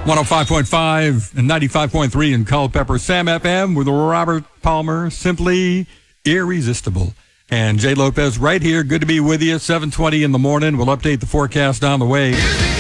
105.5 and 95.3 in Culpeper. Sam FM with Robert Palmer. Simply irresistible. And Jay Lopez right here. Good to be with you. 7:20 in the morning. We'll update the forecast on the way.